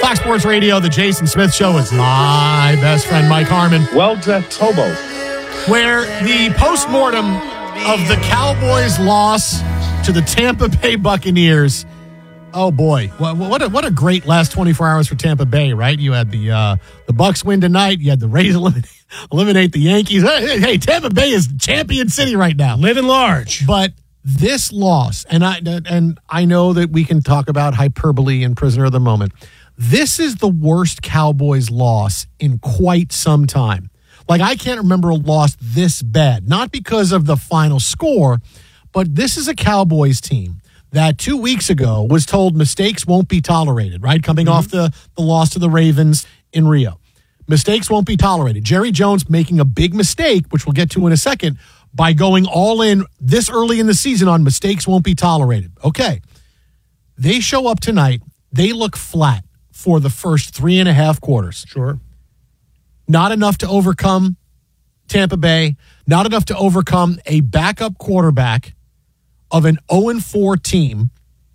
Fox Sports Radio, the Jason Smith Show is my best friend, Mike Harmon. Well-dressed hobo. Where the postmortem of the Cowboys' loss to the Tampa Bay Buccaneers. Oh, boy. What a great last 24 hours for Tampa Bay, right? You had the Bucs win tonight. You had the Rays eliminate the Yankees. Hey, Tampa Bay is champion city right now. Living large. But this loss, and I know that we can talk about hyperbole and prisoner of the moment. This is the worst Cowboys loss in quite some time. Like, I can't remember a loss this bad. Not because of the final score, but this is a Cowboys team that 2 weeks ago was told mistakes won't be tolerated, right? Coming off the loss to the Ravens in Rio. Mistakes won't be tolerated. Jerry Jones making a big mistake, which we'll get to in a second, by going all in this early in the season on mistakes won't be tolerated. Okay. They show up tonight. They look flat for the first 3.5 quarters. Sure. Not enough to overcome Tampa Bay. Not enough to overcome a backup quarterback of an 0-4 team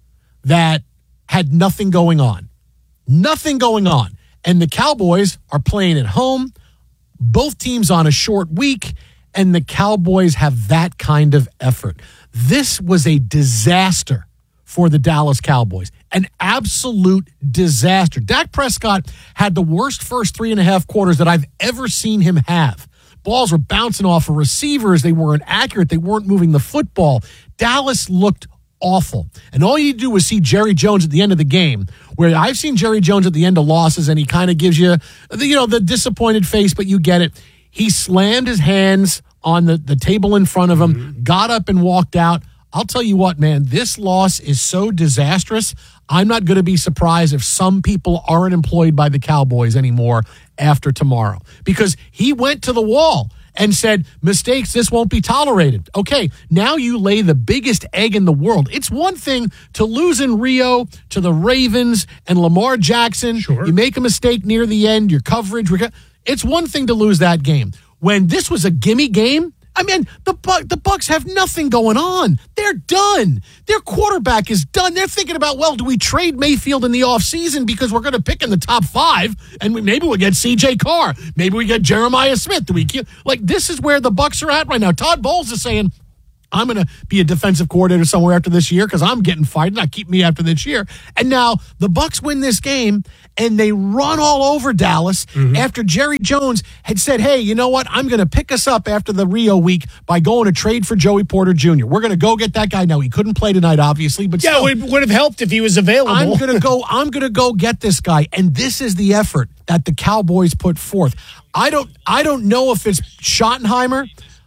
that had nothing going on. Nothing going on. And the Cowboys are playing at home. Both teams on a short week. And the Cowboys have that kind of effort. This was a disaster for the Dallas Cowboys. An absolute disaster. Dak Prescott had the worst first 3.5 quarters that I've ever seen him have. Balls were bouncing off of receivers. They weren't accurate. They weren't moving the football. Dallas looked awful. And all you do was see Jerry Jones at the end of the game, where I've seen Jerry Jones at the end of losses, and he kind of gives you the disappointed face, but you get it. He slammed his hands on the table in front of him, got up and walked out. I'll tell you what, man, this loss is so disastrous. I'm not going to be surprised if some people aren't employed by the Cowboys anymore after tomorrow, because he went to the wall and said, mistakes, this won't be tolerated. Okay, now you lay the biggest egg in the world. It's one thing to lose in Rio to the Ravens and Lamar Jackson. Sure. You make a mistake near the end, your coverage. It's one thing to lose that game. When this was a gimme game, I mean, the Bucs have nothing going on. They're done. Their quarterback is done. They're thinking about, well, do we trade Mayfield in the offseason because we're going to pick in the top 5, and maybe we'll get C.J. Carr. Maybe we get Jeremiah Smith. This is where the Bucs are at right now. Todd Bowles is saying, I'm going to be a defensive coordinator somewhere after this year because I'm getting fired. Not keep me after this year. And now the Bucs win this game, and they run all over Dallas after Jerry Jones had said, hey, you know what? I'm going to pick us up after the Rio week by going to trade for Joey Porter Jr. We're going to go get that guy. Now, he couldn't play tonight, obviously, but still, it would have helped if he was available. I'm going to go get this guy. And this is the effort that the Cowboys put forth. I don't know if it's Schottenheimer.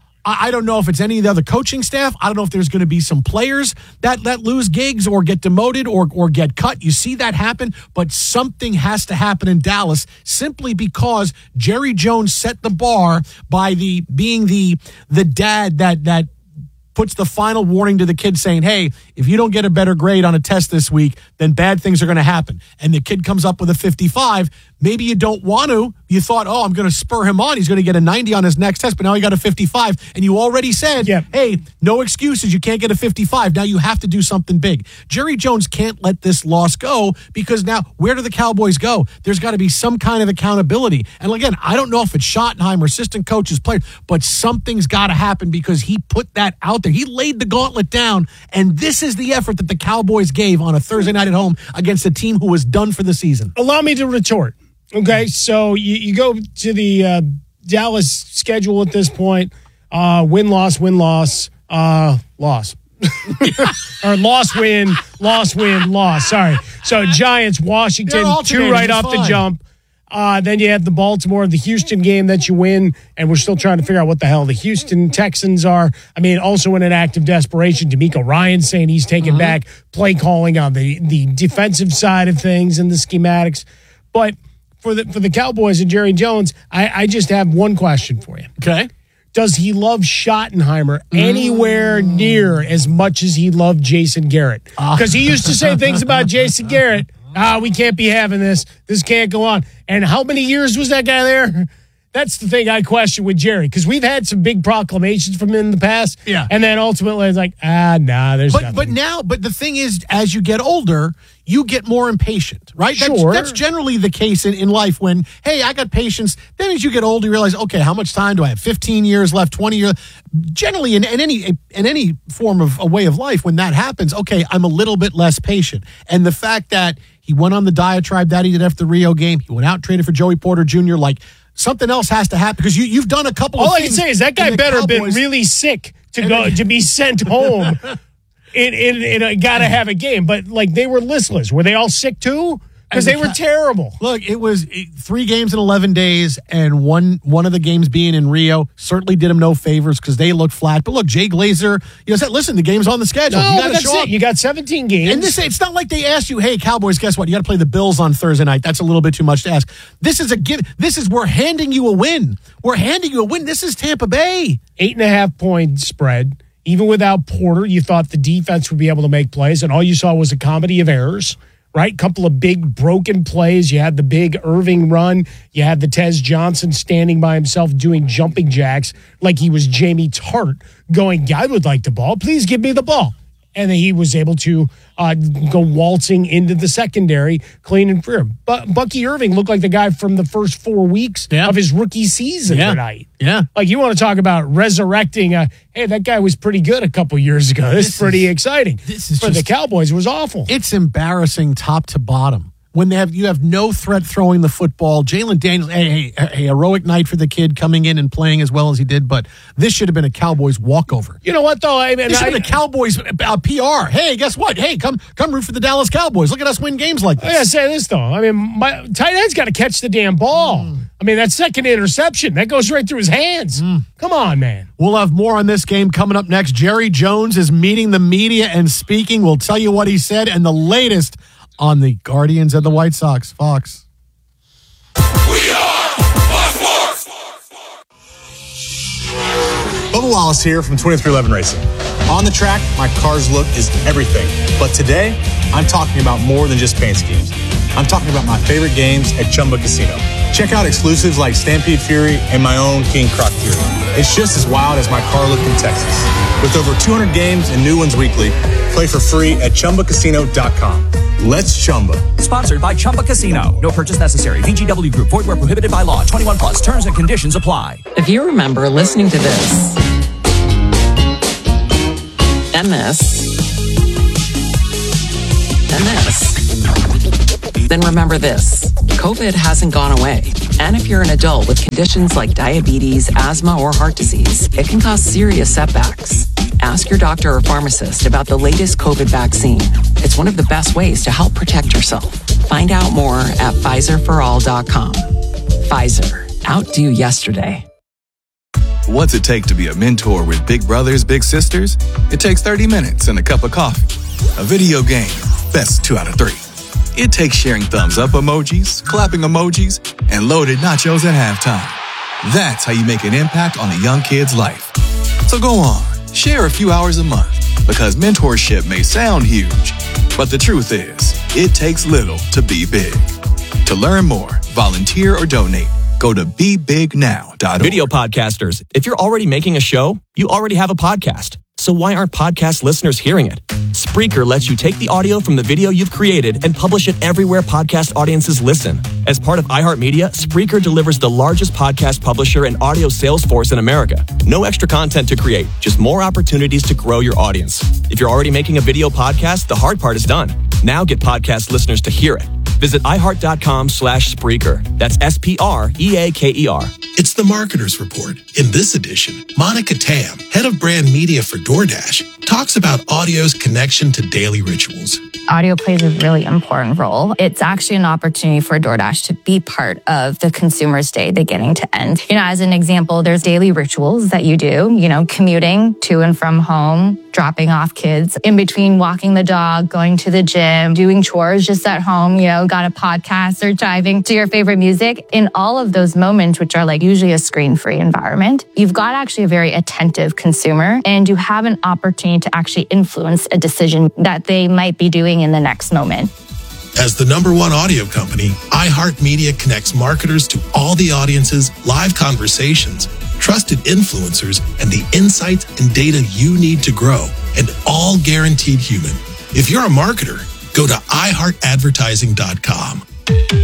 I don't know if it's any of the other coaching staff. I don't know if there's going to be some players that lose gigs or get demoted or get cut. You see that happen, but something has to happen in Dallas simply because Jerry Jones set the bar by being the dad that puts the final warning to the kid saying, hey, if you don't get a better grade on a test this week, then bad things are going to happen. And the kid comes up with a 55. Maybe you don't want to. You thought, I'm going to spur him on. He's going to get a 90 on his next test, but now he got a 55. And you already said, hey, no excuses. You can't get a 55. Now you have to do something big. Jerry Jones can't let this loss go because now where do the Cowboys go? There's got to be some kind of accountability. And again, I don't know if it's Schottenheimer, assistant coaches, players, but something's got to happen because he put that out there. He laid the gauntlet down, and this is the effort that the Cowboys gave on a Thursday night at home against a team who was done for the season. Allow me to retort. Okay, so you go to the Dallas schedule at this point, win-loss, loss. Or loss-win, loss. Sorry. So Giants, Washington, 2 right off the jump. Then you have the Baltimore, the Houston game that you win, and we're still trying to figure out what the hell the Houston Texans are. I mean, also in an act of desperation, DeMeco Ryan saying he's taking back play calling on the defensive side of things and the schematics. But for the Cowboys and Jerry Jones, I just have one question for you. Okay. Does he love Schottenheimer anywhere near as much as he loved Jason Garrett? Because he used to say things about Jason Garrett. We can't be having this. This can't go on. And how many years was that guy there? That's the thing I question with Jerry, because we've had some big proclamations from him in the past. Yeah. And then ultimately it's like, there's nothing. But the thing is, as you get older, you get more impatient, right? Sure. That's generally the case in life when, hey, I got patience. Then as you get older, you realize, okay, how much time do I have? 15 years left, 20 years. Generally, in any form of a way of life, when that happens, okay, I'm a little bit less patient. And the fact that he went on the diatribe that he did after the Rio game, he went out and traded for Joey Porter Jr., like, something else has to happen because you've done a couple of things. All I can say is that guy better have been really sick to be sent home. In got to have a game, but like they were listless. Were they all sick too? Because they were terrible. Look, it was 3 games in 11 days, and one of the games being in Rio certainly did him no favors because they looked flat. But look, Jay Glazer, said, listen, the game's on the schedule. No, you got to show up. You got 17 games. And it's not like they asked you, hey, Cowboys, guess what? You got to play the Bills on Thursday night. That's a little bit too much to ask. This is we're handing you a win. We're handing you a win. This is Tampa Bay. 8.5 point spread. Even without Porter, you thought the defense would be able to make plays, and all you saw was a comedy of errors, right? Couple of big broken plays. You had the big Irving run. You had the Tez Johnson standing by himself doing jumping jacks like he was Jamie Tart going, I would like the ball. Please give me the ball. And then he was able to go waltzing into the secondary, clean and clear. But Bucky Irving looked like the guy from the first 4 weeks of his rookie season tonight. Yeah. Like, you want to talk about resurrecting hey, that guy was pretty good a couple years ago. This is pretty exciting. For the Cowboys, it was awful. It's embarrassing top to bottom. When you have no threat throwing the football. Jalen Daniels, a heroic night for the kid coming in and playing as well as he did, but this should have been a Cowboys walkover. You know what, though? This should have been a Cowboys PR. Hey, guess what? Hey, come root for the Dallas Cowboys. Look at us win games like this. I got to say this, though. My tight end's got to catch the damn ball. That second interception, that goes right through his hands. Come on, man. We'll have more on this game coming up next. Jerry Jones is meeting the media and speaking. We'll tell you what he said and the latest on the Guardians and the White Sox. Fox. We are Fox Sports. Bubba Wallace here from 2311 Racing. On the track, my car's look is everything. But today, I'm talking about more than just paint schemes. I'm talking about my favorite games at Chumba Casino. Check out exclusives like Stampede Fury and my own King Croc Fury. It's just as wild as my car look in Texas. With over 200 games and new ones weekly, play for free at ChumbaCasino.com. Let's Chumba. Sponsored by Chumba Casino. No purchase necessary. VGW Group. Void where prohibited by law. 21 plus. Terms and conditions apply. If you remember listening to this and this and this, then remember this. COVID hasn't gone away. And if you're an adult with conditions like diabetes, asthma, or heart disease, it can cause serious setbacks. Ask your doctor or pharmacist about the latest COVID vaccine. It's one of the best ways to help protect yourself. Find out more at PfizerForAll.com. Pfizer. Outdo yesterday. What's it take to be a mentor with big brothers, big sisters? It takes 30 minutes and a cup of coffee. A video game. Best 2 out of 3. It takes sharing thumbs up emojis, clapping emojis, and loaded nachos at halftime. That's how you make an impact on a young kid's life. So go on, share a few hours a month, because mentorship may sound huge, but the truth is, it takes little to be big. To learn more, volunteer, or donate, go to BeBigNow.org. Video podcasters, if you're already making a show, you already have a podcast. So why aren't podcast listeners hearing it? Spreaker lets you take the audio from the video you've created and publish it everywhere podcast audiences listen. As part of iHeartMedia, Spreaker delivers the largest podcast publisher and audio sales force in America. No extra content to create, just more opportunities to grow your audience. If you're already making a video podcast, the hard part is done. Now get podcast listeners to hear it. Visit iHeart.com/Spreaker. That's SPREAKER. It's the Marketer's Report. In this edition, Monica Tam, head of brand media for DoorDash, talks about audio's connection to daily rituals. Audio plays a really important role. It's actually an opportunity for DoorDash to be part of the consumer's day beginning to end. As an example, there's daily rituals that you do, commuting to and from home, dropping off kids, in between walking the dog, going to the gym, doing chores just at home, got a podcast or driving to your favorite music. In all of those moments, which are like usually a screen-free environment, you've got actually a very attentive consumer, and you have an opportunity to actually influence a decision that they might be doing in the next moment. As the #1 audio company, iHeartMedia connects marketers to all the audiences, live conversations, trusted influencers, and the insights and data you need to grow, and all guaranteed human. If you're a marketer, go to iHeartAdvertising.com.